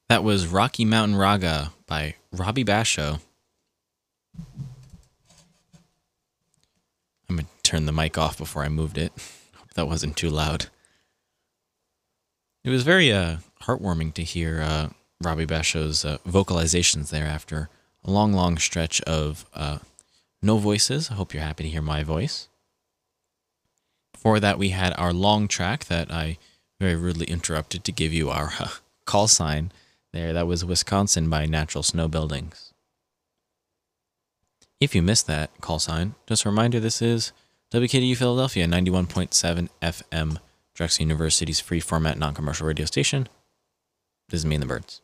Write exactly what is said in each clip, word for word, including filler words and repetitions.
That was Rocky Mountain Raga by Robbie Basho. I'm going to turn the mic off before I moved it. Hope that wasn't too loud. It was very uh, heartwarming to hear uh, Robbie Basho's uh, vocalizations there after a long, long stretch of uh, no voices. I hope you're happy to hear my voice. Before that, we had our long track that I very rudely interrupted to give you our uh, call sign there. That was Wisconsin by Natural Snow Buildings. If you missed that call sign, just a reminder, this is W K D U Philadelphia, ninety-one point seven F M, Drexel University's free format non-commercial radio station. This is Me and the Birds.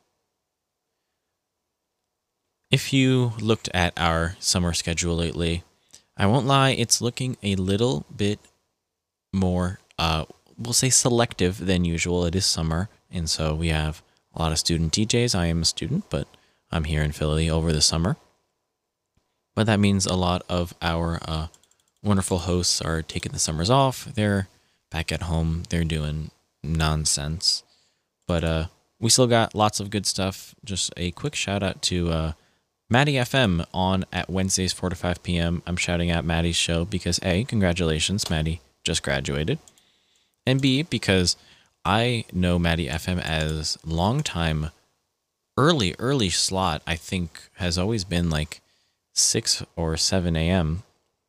If you looked at our summer schedule lately, I won't lie, it's looking a little bit more, uh, we'll say selective than usual. It is summer, and so we have a lot of student D Js. I am a student, but I'm here in Philly over the summer. But that means a lot of our uh, wonderful hosts are taking the summers off. They're back at home. They're doing nonsense. But uh, we still got lots of good stuff. Just a quick shout out to uh, Maddie F M on at Wednesdays four to five p.m. I'm shouting out Maddie's show because A, congratulations, Maddie just graduated. And B, because I know Maddie F M as longtime early, early slot, I think has always been like six or seven a.m.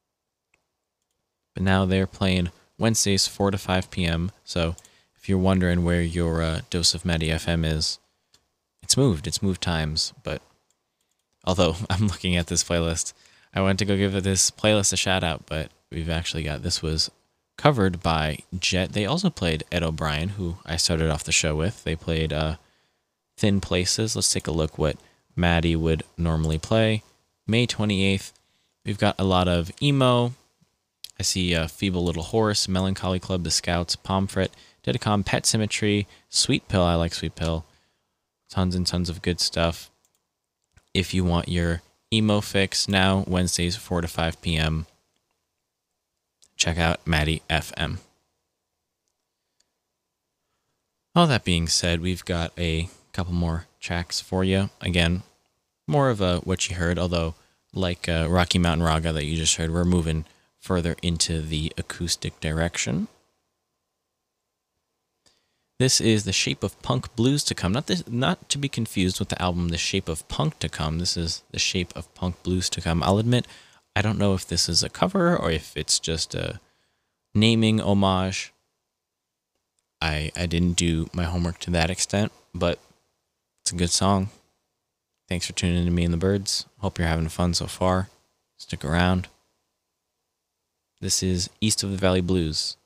But now they're playing Wednesdays four to five p.m. So if you're wondering where your uh, dose of Maddie F M is, it's moved. It's moved times. But although I'm looking at this playlist, I went to go give this playlist a shout out, but we've actually got, this was covered by Jet. They also played Ed O'Brien, who I started off the show with. They played uh, Thin Places. Let's take a look what Maddie would normally play. May twenty-eighth, we've got a lot of emo. I see uh, Feeble Little Horse, Melancholy Club, The Scouts, Pomfret, Dedicom, Pet Symmetry, Sweet Pill. I like Sweet Pill. Tons and tons of good stuff. If you want your emo fix now, Wednesdays four to five p.m., check out Maddie F M. All that being said, we've got a couple more tracks for you. Again, more of a what you heard, although like uh, Rocky Mountain Raga that you just heard, we're moving further into the acoustic direction. This is The Shape of Punk Blues to Come. Not this, not to be confused with the album The Shape of Punk to Come. This is The Shape of Punk Blues to Come. I'll admit, I don't know if this is a cover or if it's just a naming homage. I I didn't do my homework to that extent, but it's a good song. Thanks for tuning in to Me and the Birds. Hope you're having fun so far. Stick around. This is East of the Valley Blues.